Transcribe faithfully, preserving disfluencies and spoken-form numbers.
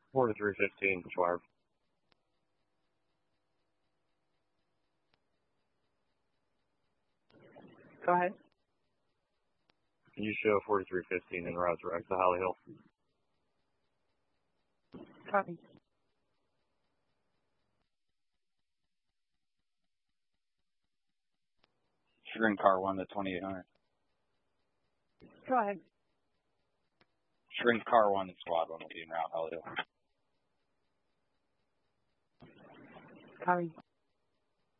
forty-three fifteen, Schwarb. Go ahead. You show forty-three fifteen in Resurrect to Holly Hill. Copy. Shrink car one to twenty-eight hundred. Go ahead. Shrink car one to squad one will be in route Holly Hill. Copy.